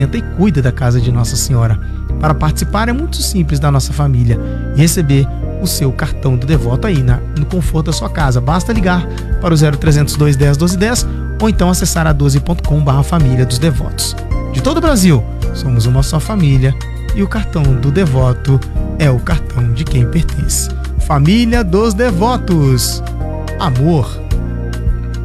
e cuida da casa de Nossa Senhora. Para participar é muito simples da nossa família e receber o seu cartão do devoto aí no conforto da sua casa. Basta ligar para o 0300 210 1210 ou então acessar a 12.com/família dos devotos. De todo o Brasil, somos uma só família e o cartão do devoto é o cartão de quem pertence. Família dos Devotos. Amor,